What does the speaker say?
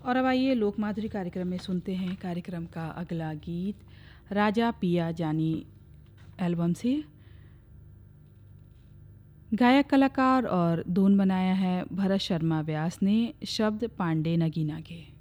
और अब आइए लोक माधुरी कार्यक्रम में सुनते हैं कार्यक्रम का अगला गीत राजा पिया जानी एल्बम से। गायक कलाकार और धुन बनाया है भरत शर्मा व्यास ने, शब्द पांडे नगीना के।